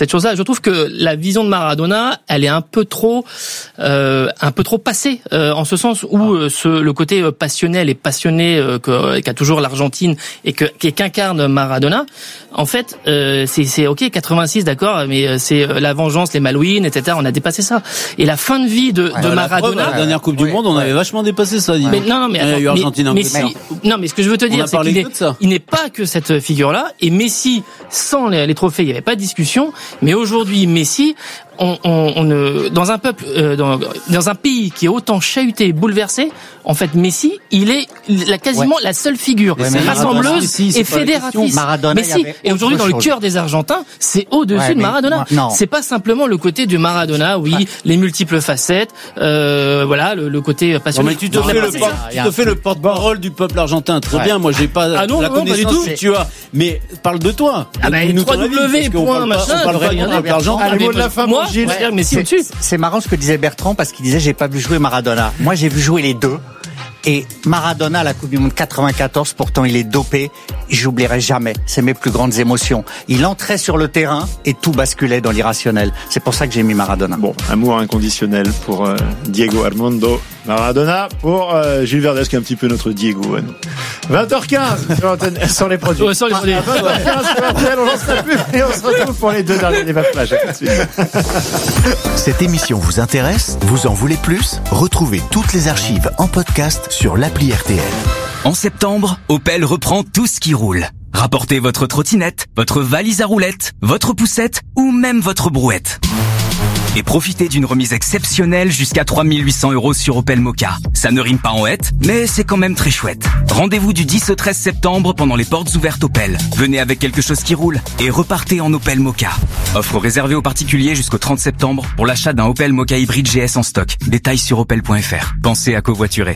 cette chose-là. Je trouve que la vision de Maradona, elle est un peu trop passée, en ce sens où le côté passionnel et passionné qu'a toujours l'Argentine et qu'incarne Maradona. En fait, c'est ok, 86, d'accord, mais c'est la vengeance, les Malouines, etc. On a dépassé ça. Et la fin de vie de Maradona. La dernière Coupe du Monde, on avait vachement dépassé ça. Mais non, mais ce que je veux te dire, c'est qu'il n'est pas que cette figure-là. Et Messi, sans les trophées, il n'y avait pas de discussion. Mais aujourd'hui, Messi, dans un peuple, dans un pays qui est autant chahuté, bouleversé, en fait, Messi, il est quasiment la seule figure rassembleuse et fédératrice. Messi, et aujourd'hui, dans le cœur des Argentins, c'est au-dessus de Maradona. C'est pas simplement le côté de Maradona, les multiples facettes, le côté passionné. Mais tu te fais le porte-parole du peuple argentin. Très bien, moi j'ai pas la connaissance que tu as. Mais parle de toi. 3W, point, machin. On parle rien de l'argent. Le mot de la fin, moi, c'est marrant ce que disait Bertrand parce qu'il disait j'ai pas vu jouer Maradona. Moi j'ai vu jouer les deux. Et Maradona à la Coupe du Monde 94, pourtant il est dopé. J'oublierai jamais. C'est mes plus grandes émotions. Il entrait sur le terrain et tout basculait dans l'irrationnel. C'est pour ça que j'ai mis Maradona. Bon, amour inconditionnel pour Diego Armando Maradona, pour Gilles Verdez qui est un petit peu notre Diego. 20h15 sur les produits. Sur les produits. 20h15 on lance la pub et on se retrouve pour les deux derniers débats plage. Cette émission vous intéresse ? Vous en voulez plus ? Retrouvez toutes les archives en podcast sur l'appli RTL. En septembre, Opel reprend tout ce qui roule. Rapportez votre trottinette, votre valise à roulettes, votre poussette ou même votre brouette. Et profitez d'une remise exceptionnelle jusqu'à 3 800 € sur Opel Mokka. Ça ne rime pas en hête, mais c'est quand même très chouette. Rendez-vous du 10 au 13 septembre pendant les portes ouvertes Opel. Venez avec quelque chose qui roule et repartez en Opel Mokka. Offre réservée aux particuliers jusqu'au 30 septembre pour l'achat d'un Opel Mokka hybride GS en stock. Détails sur opel.fr. Pensez à covoiturer.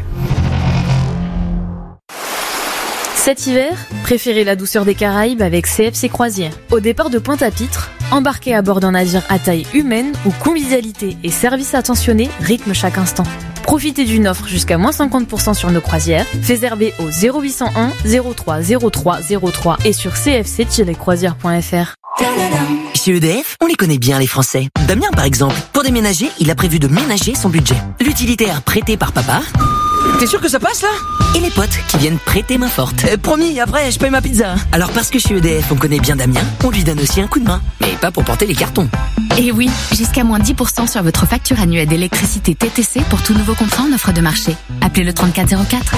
Cet hiver, préférez la douceur des Caraïbes avec CFC Croisières. Au départ de Pointe-à-Pitre, embarquez à bord d'un navire à taille humaine où convivialité et service attentionné rythment chaque instant. Profitez d'une offre jusqu'à moins 50% sur nos croisières. Réservez au 0801 03 03 03 et sur cfc-croisières.fr. Chez EDF, on les connaît bien les Français. Damien par exemple, pour déménager, il a prévu de ménager son budget. L'utilitaire prêté par papa. T'es sûr que ça passe là ? Et les potes qui viennent prêter main forte. Promis, après je paye ma pizza. Alors parce que chez EDF on connaît bien Damien, on lui donne aussi un coup de main. Mais pas pour porter les cartons. Et oui, jusqu'à moins 10% sur votre facture annuelle d'électricité TTC pour tout nouveau contrat en offre de marché. Appelez le 3404.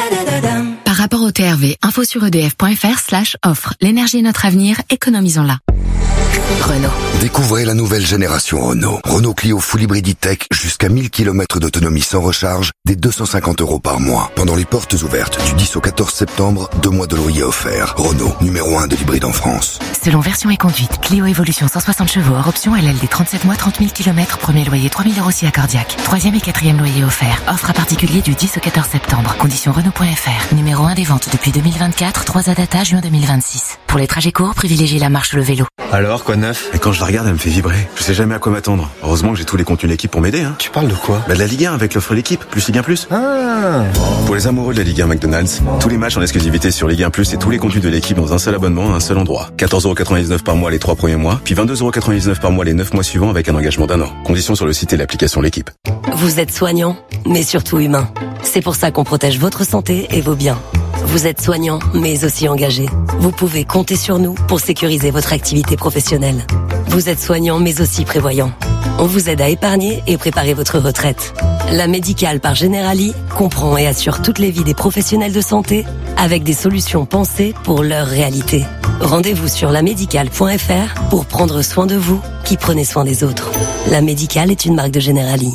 Par rapport au TRV, info sur edf.fr/offre. L'énergie est notre avenir, économisons-la. Renault. Découvrez la nouvelle génération Renault. Renault Clio Full Hybrid E-Tech jusqu'à 1000 km d'autonomie sans recharge, dès 250 € par mois. Pendant les portes ouvertes du 10 au 14 septembre, 2 mois de loyer offerts. Renault, numéro 1 de l'hybride en France. Selon version et conduite, Clio Evolution 160 chevaux hors option LLD 37 mois, 30 000 km, premier loyer 3 000 € si accordiaque. 3e et 4e loyer offert. Offre à particulier du 10 au 14 septembre. Conditions Renault.fr. Numéro 1 des ventes depuis 2024, 3 data juin 2026. Pour les trajets courts, privilégiez la marche ou le vélo. Alors, quoi de neuf ? Et quand je la regarde, elle me fait vibrer. Je sais jamais à quoi m'attendre. Heureusement que j'ai tous les contenus l'équipe pour m'aider, hein. Tu parles de quoi ? De la Ligue 1 avec l'offre l'équipe, plus Ligue 1 plus. Ah. Pour les amoureux de la Ligue 1 McDonald's, tous les matchs en exclusivité sur Ligue 1 plus et tous les contenus de l'équipe dans un seul abonnement à un seul endroit. 14,99 € par mois les 3 premiers mois, puis 22,99 € par mois les 9 mois suivants avec un engagement d'1 an. Conditions sur le site et l'application l'équipe. Vous êtes soignant, mais surtout humain. C'est pour ça qu'on protège votre santé et vos biens. Vous êtes soignant, mais aussi engagé. Vous pouvez compter sur nous pour sécuriser votre activité professionnelle. Vous êtes soignant, mais aussi prévoyant. On vous aide à épargner et préparer votre retraite. La Médicale par Generali comprend et assure toutes les vies des professionnels de santé avec des solutions pensées pour leur réalité. Rendez-vous sur lamédicale.fr pour prendre soin de vous qui prenez soin des autres. La Médicale est une marque de Generali.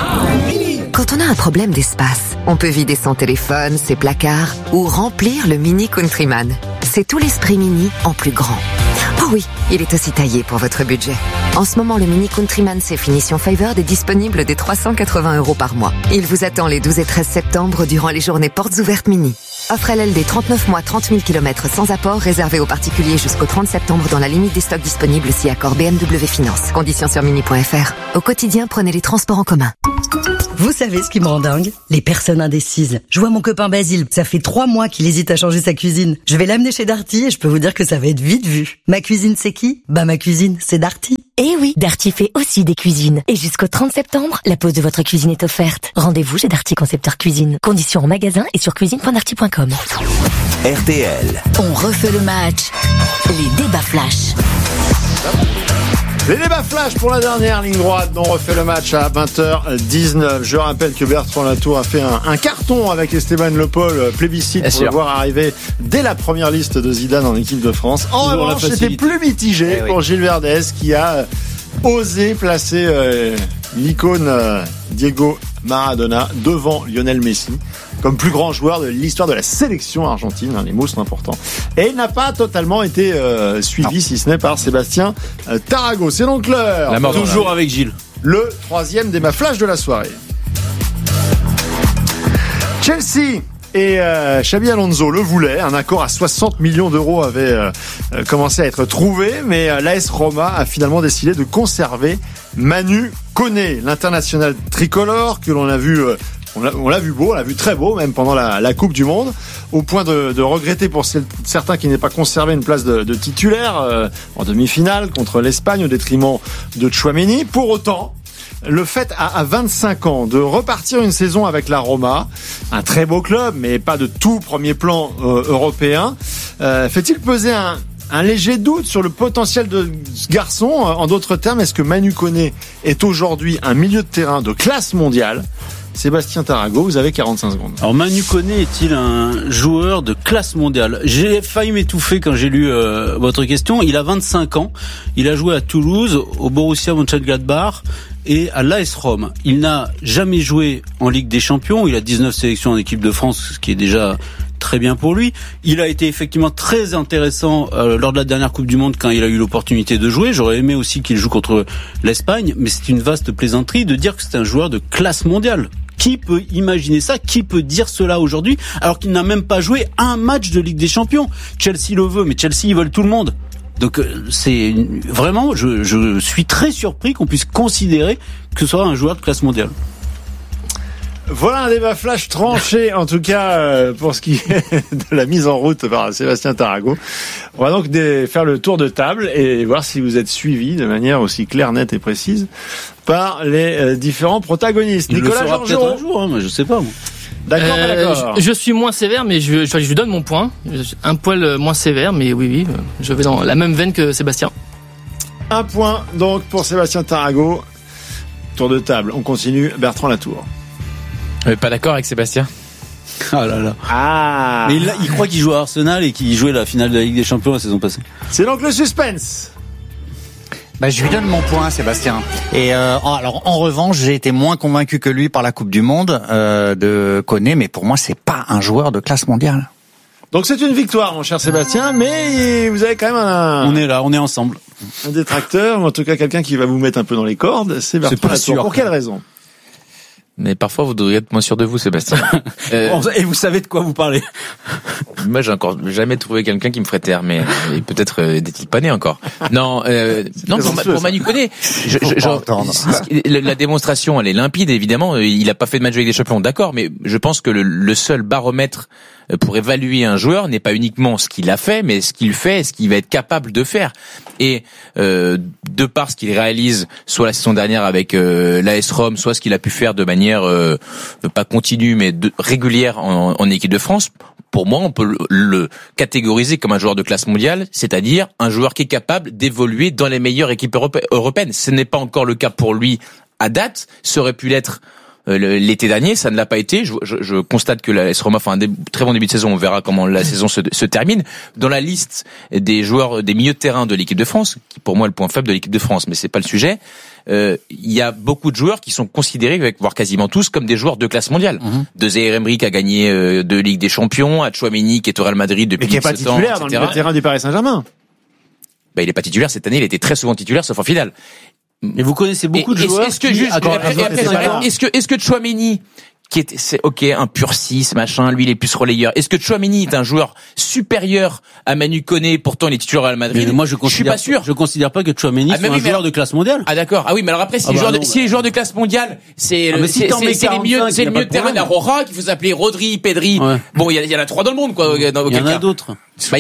Quand on a un problème d'espace, on peut vider son téléphone, ses placards ou remplir le Mini Countryman. C'est tout l'esprit Mini en plus grand. Oh oui, il est aussi taillé pour votre budget. En ce moment, le Mini Countryman C Finition Favored est disponible dès 380 € par mois. Il vous attend les 12 et 13 septembre durant les journées portes ouvertes Mini. Offre LLD 39 mois, 30 000 km sans apport, réservé aux particuliers jusqu'au 30 septembre dans la limite des stocks disponibles si accord BMW Finance. Conditions sur mini.fr. Au quotidien, prenez les transports en commun. Vous savez ce qui me rend dingue? Les personnes indécises. Je vois mon copain Basile, ça fait 3 mois qu'il hésite à changer sa cuisine. Je vais l'amener chez Darty et je peux vous dire que ça va être vite vu. Ma cuisine, c'est qui? Bah ma cuisine, c'est Darty. Eh oui, Darty fait aussi des cuisines. Et jusqu'au 30 septembre, la pose de votre cuisine est offerte. Rendez-vous chez Darty Concepteur Cuisine. Conditions en magasin et sur cuisine.darty.com. RTL. On refait le match. Les débats flash. Les débats flash pour la dernière ligne droite dont on refait le match à 20h19. Je rappelle que Bertrand Latour a fait un carton avec Esteban Le Paul, plébiscite pour le voir arriver dès la première liste de Zidane en équipe de France. En revanche, c'était plus mitigé pour Gilles Verdez qui a osé placer l'icône Diego Maradona devant Lionel Messi comme plus grand joueur de l'histoire de la sélection argentine. Les mots sont importants. Et il n'a pas totalement été suivi, si ce n'est par Sébastien Tarago. C'est donc l'heure. Toujours avec Gilles. Le troisième débat flash de la soirée. Chelsea et Xabi Alonso le voulaient. Un accord à 60 millions d'euros avait commencé à être trouvé, mais l'AS Roma a finalement décidé de conserver Manu Koné, l'international tricolore que l'on a vu... On l'a vu beau, on l'a vu très beau, même pendant la Coupe du Monde, au point de regretter pour certains qu'il n'ait pas conservé une place de titulaire en demi-finale contre l'Espagne au détriment de Tchouaméni. Pour autant, le fait à 25 ans de repartir une saison avec la Roma, un très beau club, mais pas de tout premier plan européen, fait-il peser un léger doute sur le potentiel de ce garçon? En d'autres termes, est-ce que Manu Koné est aujourd'hui un milieu de terrain de classe mondiale? Sébastien Tarago, vous avez 45 secondes. Alors Manu Koné est-il un joueur de classe mondiale? J'ai failli m'étouffer quand j'ai lu votre question. Il a 25 ans. Il a joué à Toulouse, au Borussia Mönchengladbach et à l'AS Rome. Il n'a jamais joué en Ligue des Champions. Il a 19 sélections en équipe de France, ce qui est déjà très bien pour lui. Il a été effectivement très intéressant lors de la dernière Coupe du Monde quand il a eu l'opportunité de jouer. J'aurais aimé aussi qu'il joue contre l'Espagne, mais c'est une vaste plaisanterie de dire que c'est un joueur de classe mondiale. Qui peut imaginer ça? Qui peut dire cela aujourd'hui alors qu'il n'a même pas joué un match de Ligue des Champions? Chelsea le veut, mais Chelsea ils veulent tout le monde. Donc c'est vraiment, je suis très surpris qu'on puisse considérer que ce soit un joueur de classe mondiale. Voilà un débat flash tranché, en tout cas pour ce qui est de la mise en route par Sébastien Tarago. On va donc faire le tour de table et voir si vous êtes suivis de manière aussi claire, nette et précise par les différents protagonistes. Nicolas Georgerot. Un jour, mais je sais pas. Moi. D'accord, d'accord. Je suis moins sévère, mais je lui donne mon point. Un poil moins sévère, mais oui, je vais dans la même veine que Sébastien. Un point donc pour Sébastien Tarago. Tour de table. On continue. Bertrand Latour. Pas d'accord avec Sébastien. Ah là là. Ah. Mais il croit qu'il joue à Arsenal et qu'il jouait la finale de la Ligue des Champions la saison passée. C'est donc le suspense. Je lui donne mon point, Sébastien. Et alors en revanche, j'ai été moins convaincu que lui par la Coupe du Monde de Koné, mais pour moi, c'est pas un joueur de classe mondiale. Donc c'est une victoire, mon cher Sébastien, mais vous avez quand même On est là, on est ensemble. Un détracteur, ou en tout cas quelqu'un qui va vous mettre un peu dans les cordes. C'est Bertrand Latour. Pour quelle raison? Mais parfois, vous devriez être moins sûr de vous, Sébastien. Et vous savez de quoi vous parlez? Moi, j'ai encore jamais trouvé quelqu'un qui me ferait taire, mais peut-être n'est-il pas né encore. Non, pour Manu Koné, la démonstration, elle est limpide, évidemment. Il a pas fait de match avec des champions, d'accord, mais je pense que le seul baromètre pour évaluer un joueur n'est pas uniquement ce qu'il a fait, mais ce qu'il fait et ce qu'il va être capable de faire. Et de par ce qu'il réalise, soit la saison dernière avec l'AS Rome, soit ce qu'il a pu faire de manière pas continue mais régulière en équipe de France, pour moi on peut le catégoriser comme un joueur de classe mondiale, c'est-à-dire un joueur qui est capable d'évoluer dans les meilleures équipes européennes. Ce n'est pas encore le cas pour lui à date, ça aurait pu l'être l'été dernier, ça ne l'a pas été. Je constate que la AS Roma fait un très bon début de saison. On verra comment la saison se termine. Dans la liste des joueurs, des milieux de terrain de l'équipe de France, qui pour moi est le point faible de l'équipe de France, mais c'est pas le sujet. Il y a beaucoup de joueurs qui sont considérés, voire quasiment tous, comme des joueurs de classe mondiale. De Zaïre Emery qui a gagné de Ligue des Champions, à Tchouaméni qui est au Real Madrid depuis 17 ans, mais qui est pas titulaire dans le milieu de terrain du Paris Saint-Germain. Il est pas titulaire cette année. Il était très souvent titulaire, sauf en finale. Mais vous connaissez beaucoup de joueurs. Est-ce que Tchouaméni, c'est ok, un pur 6, machin, lui il est plus relayeur. Est-ce que Tchouaméni est un joueur supérieur à Manu Koné, pourtant il est titulaire à Real Madrid? Mais moi je suis pas sûr. Je considère pas que Tchouaméni soit un joueur de classe mondiale. Ah d'accord. Ah oui, mais alors après si les joueurs de classe mondiale, c'est le milieu de terrain d'Aurora qu'il faut s'appeler Rodri, Pedri. Ouais. Bon, il y en a 3 dans le monde quoi. Il y en a d'autres.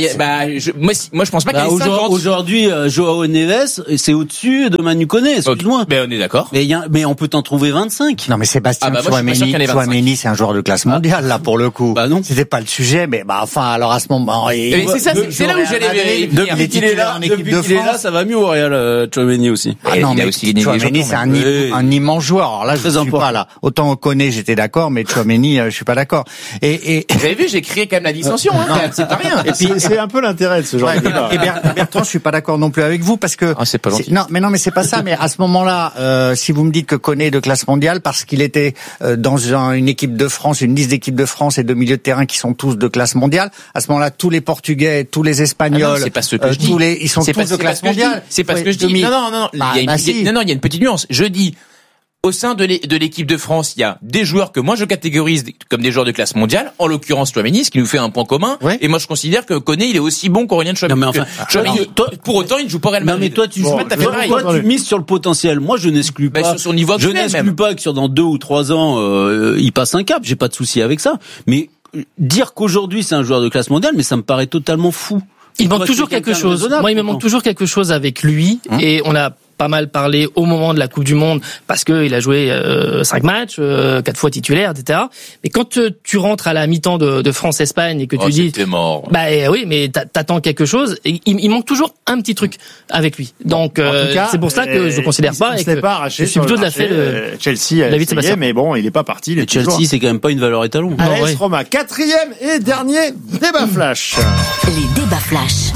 Moi je pense pas qu'il y ait 50. Aujourd'hui Joao Neves c'est au-dessus de Manu Koné, excuse-moi. Mais on est d'accord. Mais on peut t'en trouver 25. Non mais Sébastien Tchouaméni c'est un joueur de classe mondiale là pour le coup. Bah non. C'était pas le sujet, mais enfin alors à ce moment. C'est là où j'allais. Depuis qu'il est là, ça va mieux au Real Tchouaméni aussi. Ah non mais Tchouaméni c'est un immense joueur. Alors là je suis pas là. Autant Koné j'étais d'accord, mais Tchouaméni je suis pas d'accord. Et vous avez vu, j'ai crié quand même la dissension. C'est pas rien. Et puis c'est un peu l'intérêt de ce genre de débat. Et Bertrand, je suis pas d'accord non plus avec vous parce que c'est pas gentil. Non mais c'est pas ça. Mais à ce moment-là, si vous me dites que Koné est de classe mondiale parce qu'il était dans une équipe de France, une liste d'équipes de France et de milieux de terrain qui sont tous de classe mondiale, à ce moment-là, tous les Portugais, tous les Espagnols, c'est pas ce que je dis. Ils sont tous de classe mondiale. C'est pas ce que je dis. Non. Il y a une petite nuance. Je dis. Au sein de l'équipe de France, il y a des joueurs que moi je catégorise comme des joueurs de classe mondiale, en l'occurrence Tchouaméni, ce qui nous fait un point commun. Ouais. Et moi je considère que Koné il est aussi bon qu'Aurélien Tchouaméni. Non mais enfin, pour autant il ne joue pas Real Madrid. Non mais toi tu mises sur le potentiel. Moi je n'exclus pas. Sur son niveau je n'exclus pas que dans 2 ou 3 ans il passe un cap. J'ai pas de souci avec ça. Mais dire qu'aujourd'hui c'est un joueur de classe mondiale, mais ça me paraît totalement fou. Il manque toujours quelque chose. Moi il me manque toujours quelque chose avec lui et on a pas mal parlé au moment de la Coupe du Monde parce que il a joué 5 matchs, 4 fois titulaire, etc. Mais quand tu rentres à la mi-temps de France-Espagne et que tu dis, c'était mort. Oui, mais t'attends quelque chose. Et il manque toujours un petit truc avec lui. Donc c'est pour ça que je considère pas. Et que je suis plutôt de la fait Chelsea, mais bon, il est pas parti. Chelsea, c'est quand même pas une valeur étalon. AS Roma, 4e et dernier débat flash. Les débats flash.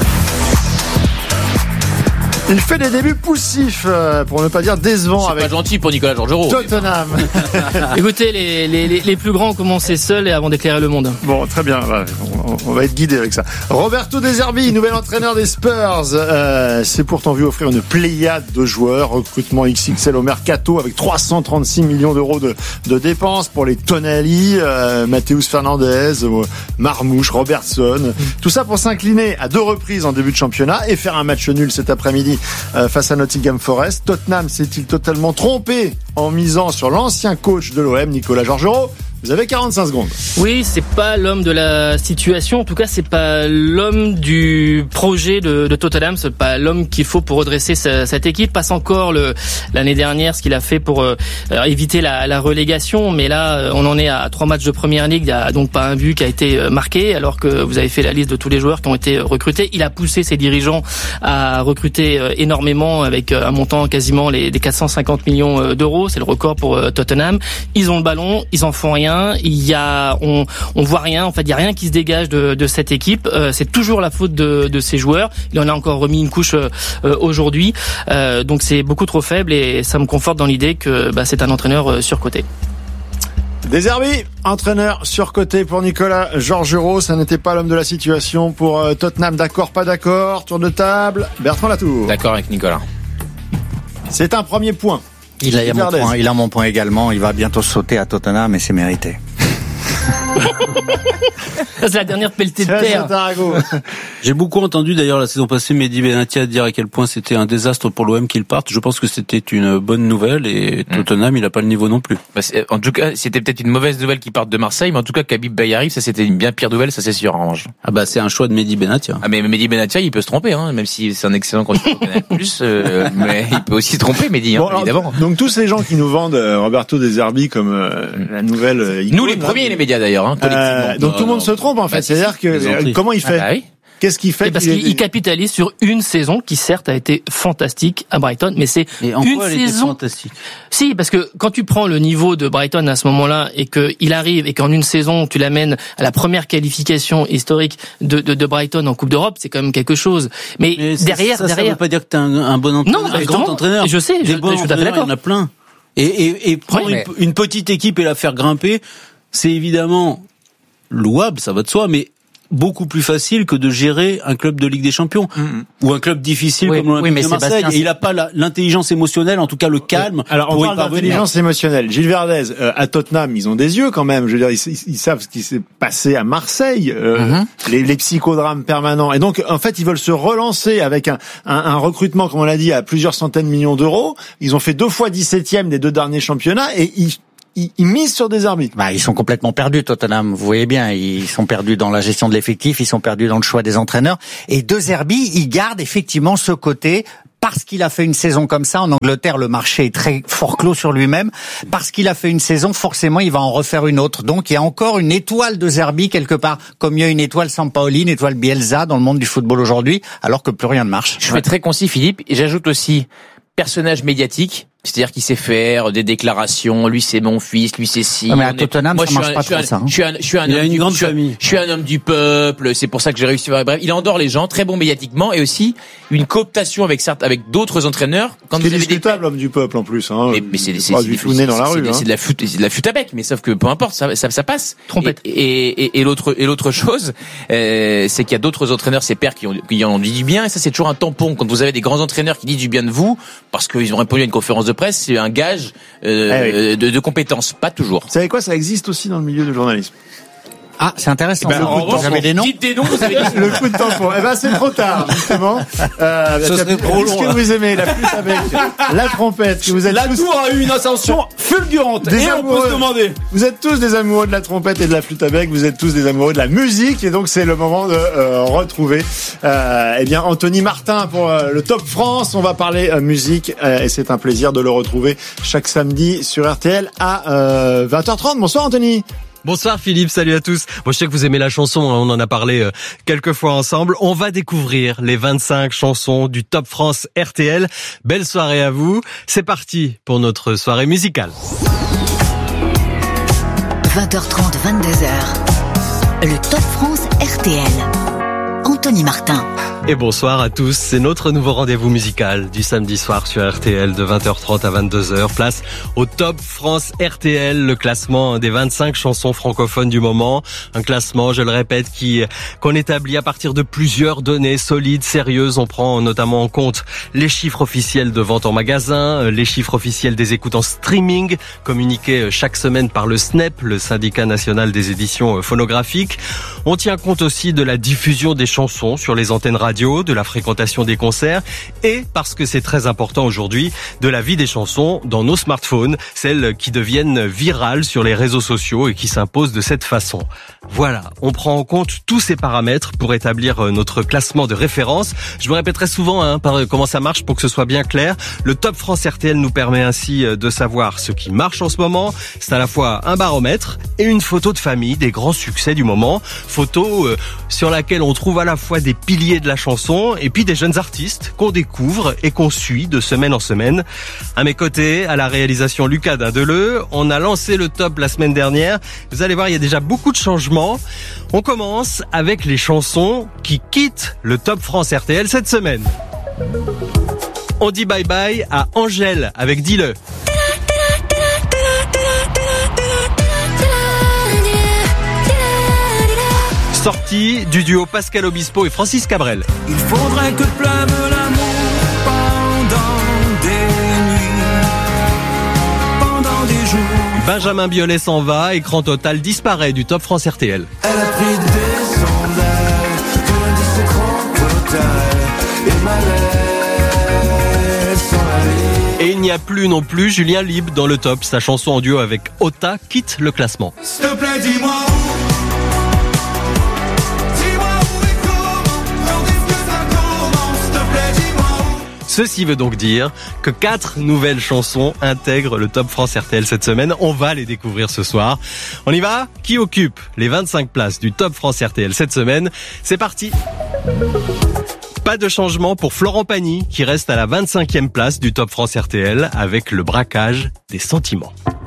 Il fait des débuts poussifs, pour ne pas dire décevants. C'est pas gentil pour Nicolas Georgerot. Tottenham. Écoutez, les plus grands ont commencé seuls et avant d'éclairer le monde. Bon, très bien. On va être guidé avec ça. Roberto De Zerbi, nouvel entraîneur des Spurs, s'est pourtant vu offrir une pléiade de joueurs. Recrutement XXL au mercato avec 336 millions d'euros de dépenses pour les Tonali, Matheus Fernandez, Marmouche, Robertson. Tout ça pour s'incliner à 2 reprises en début de championnat et faire un match nul cet après-midi face à Nottingham Forest. Tottenham s'est-il totalement trompé en misant sur l'ancien coach de l'OM, Nicolas Georgerot? Vous avez 45 secondes. Oui, c'est pas l'homme de la situation. En tout cas, c'est pas l'homme du projet de Tottenham. C'est pas l'homme qu'il faut pour redresser cette équipe. Passe encore l'année dernière, ce qu'il a fait pour éviter la relégation. Mais là, on en est à 3 matchs de Première Ligue. Il y a donc pas un but qui a été marqué, alors que vous avez fait la liste de tous les joueurs qui ont été recrutés. Il a poussé ses dirigeants à recruter énormément avec un montant quasiment des 450 millions d'euros. C'est le record pour Tottenham. Ils ont le ballon, ils en font rien. On voit rien. En fait, il y a rien qui se dégage de cette équipe. C'est toujours la faute de ces joueurs. Il en a encore remis une couche aujourd'hui. Donc c'est beaucoup trop faible et ça me conforte dans l'idée que c'est un entraîneur surcoté. De Zerbi, entraîneur surcoté pour Nicolas Georgerot. Ça n'était pas l'homme de la situation pour Tottenham. D'accord, pas d'accord. Tour de table. Bertrand Latour. D'accord avec Nicolas. C'est un premier point. Il a mon point également. Il va bientôt sauter à Tottenham et c'est mérité. C'est la dernière pelletée de terre. J'ai beaucoup entendu d'ailleurs la saison passée Mehdi Benatia dire à quel point c'était un désastre pour l'OM qu'il parte. Je pense que c'était une bonne nouvelle et Tottenham il a pas le niveau non plus. En tout cas c'était peut-être une mauvaise nouvelle qu'il parte de Marseille, mais en tout cas qu'Habib Beye arrive, ça c'était une bien pire nouvelle, ça c'est sûr en revanche. C'est un choix de Mehdi Benatia. Mais Mehdi Benatia il peut se tromper, même si c'est un excellent candidat plus, mais il peut aussi se tromper Mehdi, évidemment. Donc tous ces gens qui nous vendent Roberto De Zerbi comme la nouvelle icône, nous les premiers les médias d'ailleurs, donc tout le monde se trompe en fait. C'est-à-dire que comment il fait Qu'est-ce qu'il fait? Parce qu'il capitalise sur une saison qui certes a été fantastique à Brighton, mais c'est une saison fantastique. Si, parce que quand tu prends le niveau de Brighton à ce moment-là et qu'il arrive et qu'en une saison tu l'amènes à la première qualification historique de Brighton en Coupe d'Europe, c'est quand même quelque chose. Mais derrière, ça veut pas dire que t'es un bon entraîneur, un grand entraîneur. Je sais, je suis tout à fait d'accord. Il y en a plein. Et prendre une petite équipe et la faire grimper, c'est évidemment louable, ça va de soi, mais beaucoup plus facile que de gérer un club de Ligue des Champions ou un club difficile comme l'Olympique de Marseille. Et il n'a pas l'intelligence émotionnelle, en tout cas le calme. Alors on parle d'intelligence émotionnelle. Gilles Verdez, à Tottenham, ils ont des yeux quand même. Je veux dire, ils savent ce qui s'est passé à Marseille, les psychodrames permanents. Et donc en fait, ils veulent se relancer avec un recrutement, comme on l'a dit, à plusieurs centaines de millions d'euros. Ils ont fait 2 fois 17e des 2 derniers championnats et ils misent sur des arbitres. Ils sont complètement perdus, Tottenham. Vous voyez bien, ils sont perdus dans la gestion de l'effectif, ils sont perdus dans le choix des entraîneurs. Et De Zerbi, il garde effectivement ce côté. Parce qu'il a fait une saison comme ça, en Angleterre, le marché est très fort clos sur lui-même. Parce qu'il a fait une saison, forcément, il va en refaire une autre. Donc, il y a encore une étoile de Zerbi quelque part, comme il y a une étoile Sampaoli, une étoile Bielsa dans le monde du football aujourd'hui, alors que plus rien ne marche. Je fais très concis, Philippe, et j'ajoute aussi personnage médiatique. C'est-à-dire qu'il sait faire des déclarations, lui c'est mon fils, lui c'est si. Mais à Tottenham, ça marche pas trop ça. Je suis un homme du peuple, c'est pour ça que j'ai réussi. Bref, il endort les gens, très bon médiatiquement, et aussi une cooptation avec d'autres entraîneurs. Quand vous avez discutable, homme du peuple en plus. Mais c'est du flûte dans la rue. C'est de la flûte à bec, mais sauf que peu importe, ça passe. Trompette. Et l'autre chose, c'est qu'il y a d'autres entraîneurs, ces pairs qui en disent du bien, et ça c'est toujours un tampon quand vous avez des grands entraîneurs qui disent du bien de vous parce qu'ils ont répondu à une conférence de presse, c'est un gage de compétences, pas toujours. Vous savez quoi, ça existe aussi dans le milieu du journalisme. Ah, c'est intéressant. Vous avez des noms. Dites des noms, vous avez le coup de tampon. C'est trop tard, justement. Ça serait trop long. Qu'est-ce que vous aimez, la flûte avec la trompette, que vous êtes la tour a eu une ascension fulgurante. Et on peut se demander. Vous êtes tous des amoureux de la trompette et de la flûte à bec. Vous êtes tous des amoureux de la musique. Et donc, c'est le moment de retrouver, Anthony Martin pour le Top France. On va parler musique. Et c'est un plaisir de le retrouver chaque samedi sur RTL à 20h30. Bonsoir, Anthony. Bonsoir Philippe, salut à tous. Bon, je sais que vous aimez la chanson, on en a parlé quelques fois ensemble. On va découvrir les 25 chansons du Top France RTL. Belle soirée à vous. C'est parti pour notre soirée musicale. 20h30, 22h. Le Top France RTL. Anthony Martin. Et bonsoir à tous, c'est notre nouveau rendez-vous musical du samedi soir sur RTL de 20h30 à 22h. Place au Top France RTL, le classement des 25 chansons francophones du moment. Un classement, je le répète, qu'on établit à partir de plusieurs données solides, sérieuses. On prend notamment en compte les chiffres officiels de vente en magasin, les chiffres officiels des écoutes en streaming, communiqués chaque semaine par le SNEP, le syndicat national des éditions phonographiques. On tient compte aussi de la diffusion des chansons sur les antennes radio, de la fréquentation des concerts et, parce que c'est très important aujourd'hui, de la vie des chansons dans nos smartphones, celles qui deviennent virales sur les réseaux sociaux et qui s'imposent de cette façon. Voilà, on prend en compte tous ces paramètres pour établir notre classement de référence. Je me répéterai souvent comment ça marche pour que ce soit bien clair. Le Top France RTL nous permet ainsi de savoir ce qui marche en ce moment. C'est à la fois un baromètre et une photo de famille des grands succès du moment. Photo sur laquelle on trouve à la fois des piliers de la chanson et puis des jeunes artistes qu'on découvre et qu'on suit de semaine en semaine. À mes côtés, à la réalisation Lucas Dindeleu, on a lancé le top la semaine dernière. Vous allez voir, il y a déjà beaucoup de changements. On commence avec les chansons qui quittent le Top France RTL cette semaine. On dit bye bye à Angèle avec Dis-le. Sortie du duo Pascal Obispo et Francis Cabrel. Il faudrait que pleuve l'amour pendant des nuits, pendant des jours. Benjamin Biolay s'en va, écran total disparaît du Top France RTL. Elle a pris des sondages pour un disque total et ma laisse s'en aller. Et il n'y a plus non plus Julien Lieb dans le top. Sa chanson en duo avec Ota quitte le classement. S'il te plaît, dis-moi. Ceci veut donc dire que 4 nouvelles chansons intègrent le Top France RTL cette semaine. On va les découvrir ce soir. On y va ? Qui occupe les 25 places du Top France RTL cette semaine ? C'est parti ! Pas de changement pour Florent Pagny qui reste à la 25e place du Top France RTL avec Le braquage des sentiments.